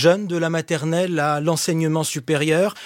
jeunes de la maternelle à l'enseignement supérieur,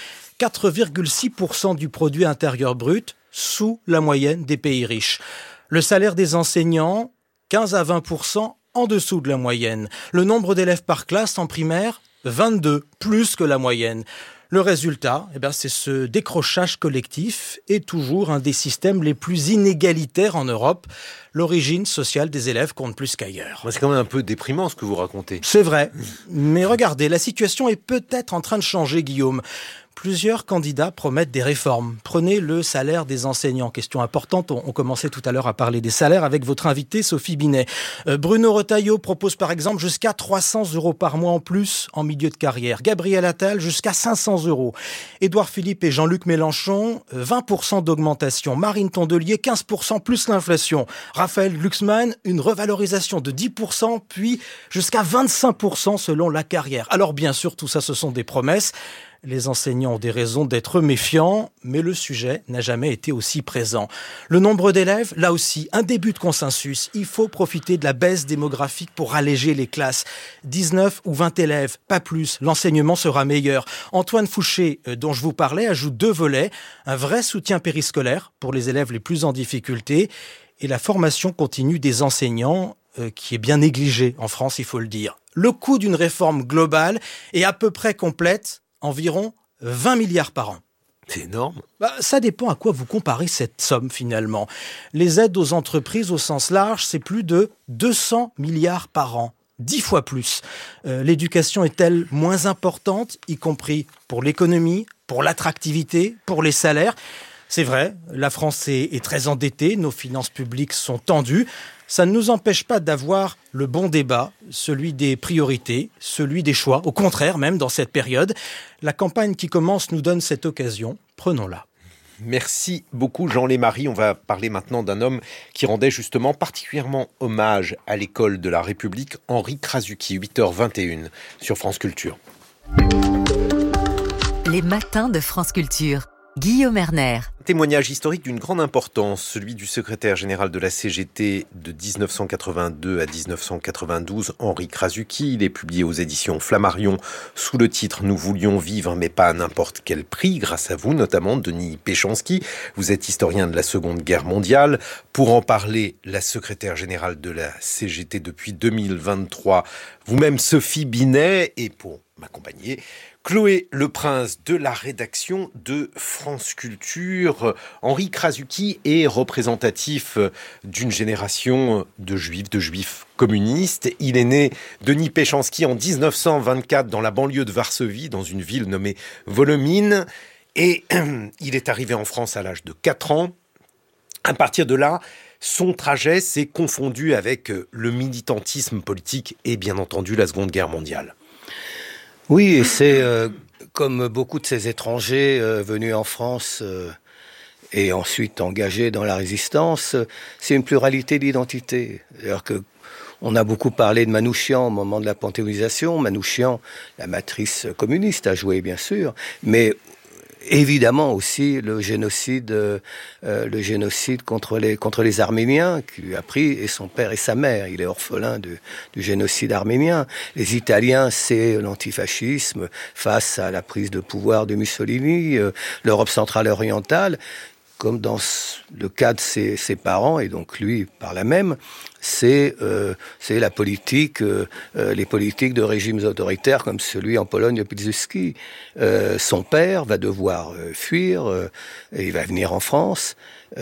4,6% du produit intérieur brut, sous la moyenne des pays riches. Le salaire des enseignants, 15 à 20% en dessous de la moyenne. Le nombre d'élèves par classe en primaire, 22, plus que la moyenne. Le résultat, c'est ce décrochage collectif et toujours un des systèmes les plus inégalitaires en Europe. L'origine sociale des élèves compte plus qu'ailleurs. C'est quand même un peu déprimant ce que vous racontez. C'est vrai, mais regardez, la situation est peut-être en train de changer, Guillaume. Plusieurs candidats promettent des réformes. Prenez le salaire des enseignants. Question importante, on commençait tout à l'heure à parler des salaires avec votre invitée Sophie Binet. Bruno Retailleau propose par exemple jusqu'à 300 € par mois en plus en milieu de carrière. Gabriel Attal jusqu'à 500 €. Édouard Philippe et Jean-Luc Mélenchon, 20% d'augmentation. Marine Tondelier, 15% plus l'inflation. Raphaël Glucksmann, une revalorisation de 10%, puis jusqu'à 25% selon la carrière. Alors bien sûr, tout ça, ce sont des promesses. Les enseignants ont des raisons d'être méfiants, mais le sujet n'a jamais été aussi présent. Le nombre d'élèves, là aussi, un début de consensus. Il faut profiter de la baisse démographique pour alléger les classes. 19 ou 20 élèves, pas plus. L'enseignement sera meilleur. Antoine Fouché, dont je vous parlais, ajoute 2 volets. Un vrai soutien périscolaire pour les élèves les plus en difficulté et la formation continue des enseignants qui est bien négligée en France, il faut le dire. Le coût d'une réforme globale est à peu près complète. Environ 20 milliards par an. C'est énorme. Ça dépend à quoi vous comparez cette somme finalement. Les aides aux entreprises au sens large, c'est plus de 200 milliards par an. 10 fois plus. L'éducation est-elle moins importante, y compris pour l'économie, pour l'attractivité, pour les salaires ? C'est vrai, la France est très endettée, nos finances publiques sont tendues. Ça ne nous empêche pas d'avoir le bon débat, celui des priorités, celui des choix. Au contraire, même dans cette période, la campagne qui commence nous donne cette occasion. Prenons-la. Merci beaucoup Jean Lémarie. On va parler maintenant d'un homme qui rendait justement particulièrement hommage à l'école de la République, Henri Krasuki, 8h21 sur France Culture. Les matins de France Culture. Guillaume Erner. Témoignage historique d'une grande importance, celui du secrétaire général de la CGT de 1982 à 1992, Henri Krasuki. Il est publié aux éditions Flammarion sous le titre « Nous voulions vivre, mais pas à n'importe quel prix », grâce à vous, notamment Denis Péchanski. Vous êtes historien de la Seconde Guerre mondiale. Pour en parler, la secrétaire générale de la CGT depuis 2023, vous-même Sophie Binet, et pour m'accompagner, Chloé Leprince de la rédaction de France Culture. Henri Krasuki est représentatif d'une génération de juifs communistes. Il est né Denis Péchanski en 1924 dans la banlieue de Varsovie, dans une ville nommée Volomine. Et il est arrivé en France à l'âge de 4 ans. À partir de là, son trajet s'est confondu avec le militantisme politique et bien entendu la Seconde Guerre mondiale. Oui, et c'est comme beaucoup de ces étrangers venus en France et ensuite engagés dans la résistance, c'est une pluralité d'identités. C'est-à-dire que on a beaucoup parlé de Manouchian au moment de la panthéonisation. Manouchian, la matrice communiste, a joué bien sûr, mais évidemment aussi le génocide contre les Arméniens qui a pris, et son père et sa mère. Il est orphelin du génocide arménien. Les Italiens, c'est l'antifascisme face à la prise de pouvoir de Mussolini, l'Europe centrale et orientale, comme dans le cas de ses parents, et donc lui par là même, c'est la politique, les politiques de régimes autoritaires comme celui en Pologne de Pilsudski. Son père va devoir fuir, et il va venir en France.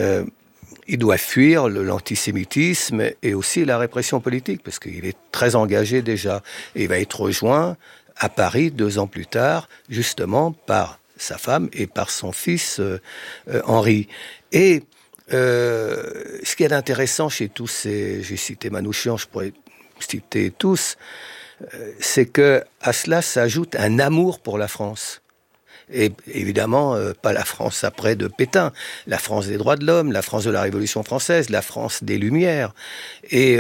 Il doit fuir l'antisémitisme et aussi la répression politique, parce qu'il est très engagé déjà. Et il va être rejoint à Paris 2 ans plus tard, justement par sa femme et par son fils Henri. Et ce qui est intéressant chez tous ces, j'ai cité Manouchian, je pourrais citer tous, c'est que à cela s'ajoute un amour pour la France. Et évidemment, pas la France après de Pétain, la France des droits de l'homme, la France de la Révolution française, la France des Lumières. Et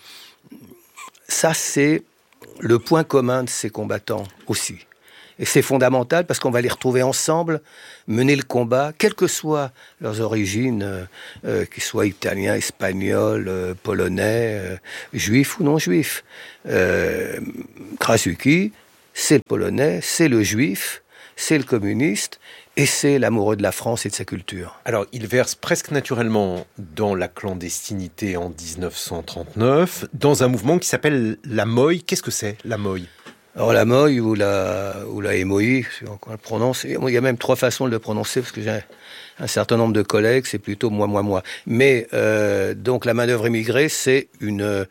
ça, c'est le point commun de ces combattants aussi. Et c'est fondamental parce qu'on va les retrouver ensemble, mener le combat, quelles que soient leurs origines, qu'ils soient italiens, espagnols, polonais, juifs ou non juifs. Krasuki, c'est le polonais, c'est le juif, c'est le communiste, et c'est l'amoureux de la France et de sa culture. Alors, il verse presque naturellement dans la clandestinité en 1939, dans un mouvement qui s'appelle la MOI. Qu'est-ce que c'est, la MOI ? Alors la MOI ou la MOI, on le prononce, il y a même 3 façons de le prononcer, parce que j'ai un certain nombre de collègues, c'est plutôt moi. Mais donc la manœuvre émigrée, c'est une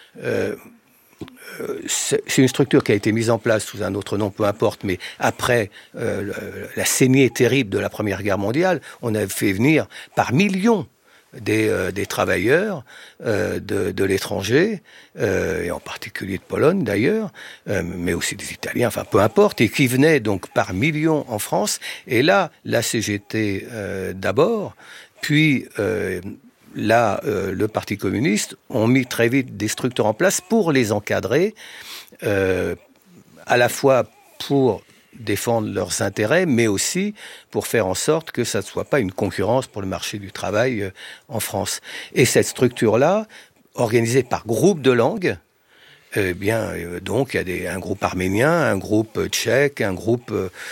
structure qui a été mise en place sous un autre nom, peu importe, mais après la saignée terrible de la Première Guerre mondiale, on a fait venir par millions des travailleurs de l'étranger, et en particulier de Pologne d'ailleurs, mais aussi des Italiens, enfin peu importe, et qui venaient donc par millions en France. Et là, la CGT d'abord, puis le Parti communiste ont mis très vite des structures en place pour les encadrer, à la fois pour défendre leurs intérêts, mais aussi pour faire en sorte que ça ne soit pas une concurrence pour le marché du travail en France. Et cette structure-là, organisée par groupe de langues, donc il y a un groupe arménien, un groupe tchèque, un groupe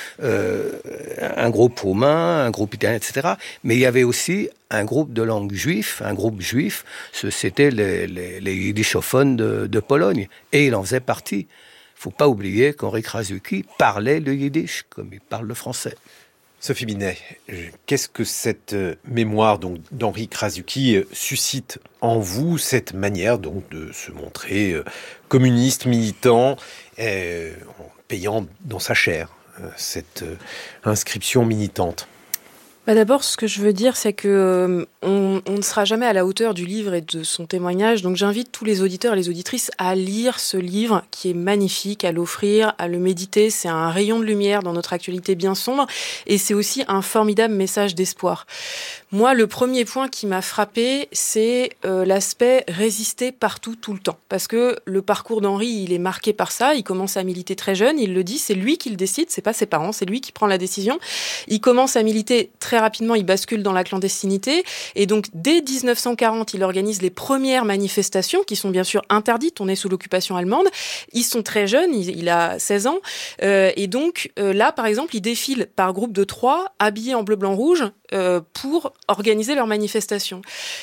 roumain, un groupe italien, etc. Mais il y avait aussi un groupe de langue juif, un groupe juif, c'était les yiddishophones de Pologne, et il en faisait partie. Il ne faut pas oublier qu'Henri Krasuki parlait le yiddish, comme il parle le français. Sophie Binet, qu'est-ce que cette mémoire donc d'Henri Krasuki suscite en vous, cette manière donc de se montrer communiste, militant, en payant dans sa chair cette inscription militante? D'abord, ce que je veux dire, c'est que on ne sera jamais à la hauteur du livre et de son témoignage. Donc, j'invite tous les auditeurs et les auditrices à lire ce livre qui est magnifique, à l'offrir, à le méditer. C'est un rayon de lumière dans notre actualité bien sombre, et c'est aussi un formidable message d'espoir. Moi, le premier point qui m'a frappé, c'est l'aspect résister partout, tout le temps. Parce que le parcours d'Henri, il est marqué par ça. Il commence à militer très jeune, il le dit, c'est lui qui le décide, c'est pas ses parents, c'est lui qui prend la décision. Il commence à militer très rapidement, il bascule dans la clandestinité. Et donc, dès 1940, il organise les premières manifestations, qui sont bien sûr interdites. On est sous l'occupation allemande. Ils sont très jeunes, il a 16 ans. Et donc, là, par exemple, il défile par groupe de 3, habillés en bleu, blanc, rouge, pour organiser leurs manifestations.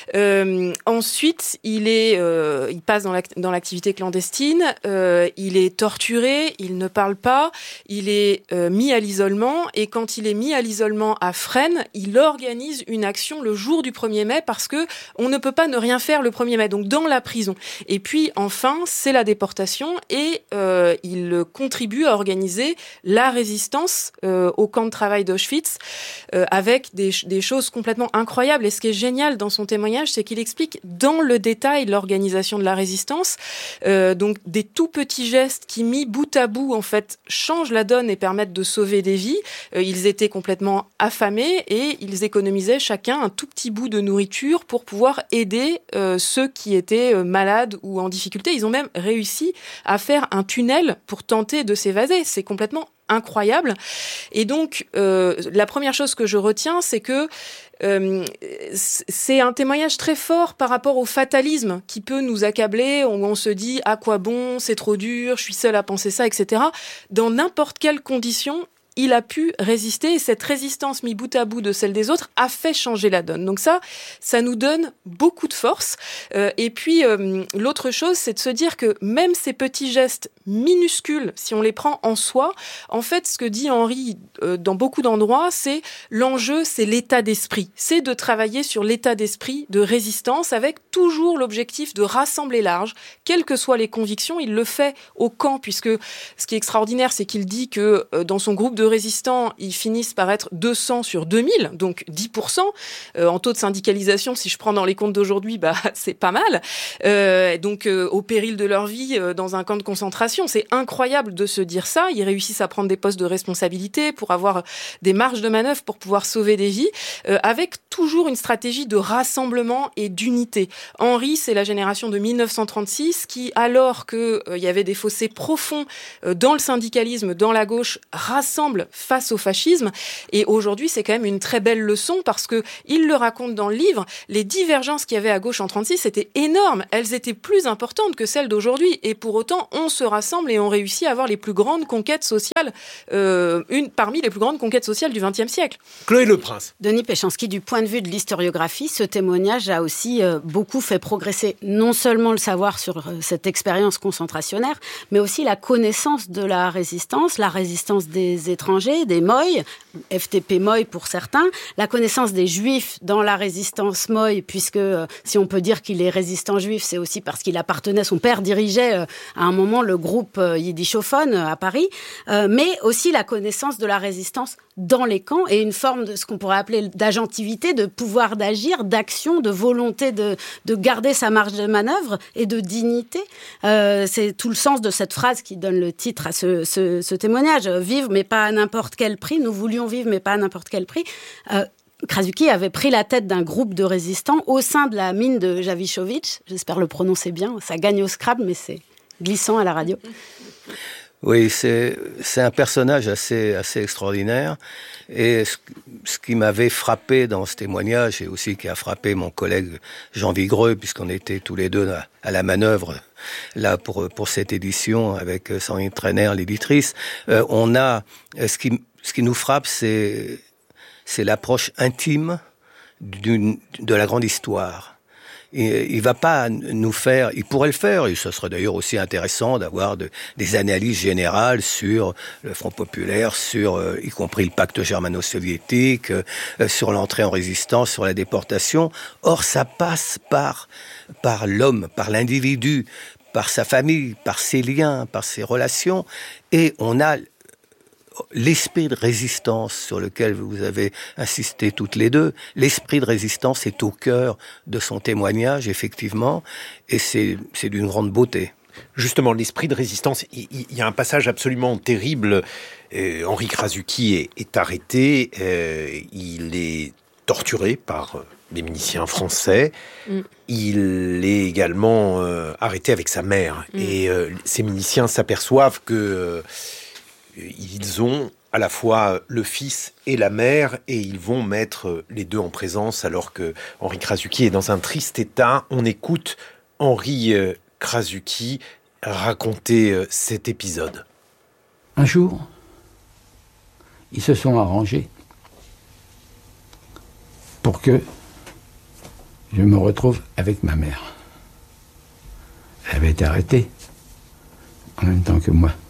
Ensuite, il passe dans l'activité clandestine, il est torturé, il ne parle pas, il est mis à l'isolement, et quand il est mis à l'isolement à Fresnes, il organise une action le jour du 1er mai parce que on ne peut pas ne rien faire le 1er mai, donc dans la prison. Et puis enfin, c'est la déportation, et il contribue à organiser la résistance au camp de travail d'Auschwitz, avec des choses complètement incroyables. Et ce qui est génial dans son témoignage, c'est qu'il explique dans le détail l'organisation de la résistance, donc des tout petits gestes qui, mis bout à bout, en fait, changent la donne et permettent de sauver des vies. Ils étaient complètement affamés et ils économisaient chacun un tout petit bout de nourriture pour pouvoir aider ceux qui étaient malades ou en difficulté. Ils ont même réussi à faire un tunnel pour tenter de s'évader. C'est complètement incroyable. Et donc, la première chose que je retiens, c'est que c'est un témoignage très fort par rapport au fatalisme qui peut nous accabler, où on se dit « à quoi bon, c'est trop dur, je suis seule à penser ça, etc. » Dans n'importe quelle condition, il a pu résister, et cette résistance mis bout à bout de celle des autres a fait changer la donne. Donc ça nous donne beaucoup de force. Et puis, l'autre chose, c'est de se dire que même ces petits gestes minuscules, si on les prend en soi, en fait, ce que dit Henri dans beaucoup d'endroits, c'est l'enjeu, c'est l'état d'esprit. C'est de travailler sur l'état d'esprit de résistance avec toujours l'objectif de rassembler large, quelles que soient les convictions. Il le fait au camp, puisque ce qui est extraordinaire, c'est qu'il dit que dans son groupe de résistants, ils finissent par être 200 sur 2000, donc 10%. En taux de syndicalisation, si je prends dans les comptes d'aujourd'hui, c'est pas mal. Donc, au péril de leur vie, dans un camp de concentration, c'est incroyable de se dire ça. Ils réussissent à prendre des postes de responsabilité pour avoir des marges de manœuvre pour pouvoir sauver des vies, avec toujours une stratégie de rassemblement et d'unité. Henri, c'est la génération de 1936 qui, alors qu'il y avait des fossés profonds dans le syndicalisme, dans la gauche, rassemble ensemble face au fascisme. Et aujourd'hui, c'est quand même une très belle leçon parce que il le raconte dans le livre. Les divergences qu'il y avait à gauche en 36 étaient énormes. Elles étaient plus importantes que celles d'aujourd'hui. Et pour autant, on se rassemble et on réussit à avoir les plus grandes conquêtes sociales, parmi les plus grandes conquêtes sociales du XXe siècle. Chloé Leprince. Denis Péchanski, du point de vue de l'historiographie, ce témoignage a aussi beaucoup fait progresser non seulement le savoir sur cette expérience concentrationnaire, mais aussi la connaissance de la résistance des étrangers, des Moy, FTP Moy pour certains, la connaissance des Juifs dans la résistance Moy, puisque si on peut dire qu'il est résistant juif, c'est aussi parce qu'il appartenait, son père dirigeait à un moment le groupe yiddishophone à Paris, mais aussi la connaissance de la résistance dans les camps et une forme de ce qu'on pourrait appeler d'agentivité, de pouvoir d'agir, d'action, de volonté de garder sa marge de manœuvre et de dignité. C'est tout le sens de cette phrase qui donne le titre à ce témoignage. Vivre, mais pas à n'importe quel prix. Nous voulions vivre, mais pas à n'importe quel prix. Krasuki avait pris la tête d'un groupe de résistants au sein de la mine de Javishovitch. J'espère le prononcer bien. Ça gagne au Scrabble, mais c'est glissant à la radio. Oui, c'est un personnage assez extraordinaire. Et ce qui m'avait frappé dans ce témoignage, et aussi qui a frappé mon collègue Jean Vigreux, puisqu'on était tous les deux à la manœuvre là pour cette édition avec Sandrine Trainer, l'éditrice, ce qui nous frappe, c'est l'approche intime de la grande histoire. Il va pas nous faire, il pourrait le faire, et ce serait d'ailleurs aussi intéressant d'avoir des analyses générales sur le Front populaire, sur y compris le pacte germano-soviétique, sur l'entrée en résistance, sur la déportation. Or, ça passe par l'homme, par l'individu, par sa famille, par ses liens, par ses relations, et on a l'esprit de résistance sur lequel vous avez insisté toutes les deux. L'esprit de résistance est au cœur de son témoignage, effectivement, et c'est d'une grande beauté. Justement, l'esprit de résistance, il y a un passage absolument terrible. Henri Krasuki est arrêté, il est torturé par les miliciens français. Il est également arrêté avec sa mère. Et ces miliciens s'aperçoivent que ils ont à la fois le fils et la mère, et ils vont mettre les deux en présence alors que Henri Krasuki est dans un triste état. On écoute Henri Krasuki raconter cet épisode. Un jour, ils se sont arrangés pour que je me retrouve avec ma mère. Elle avait été arrêtée en même temps que moi.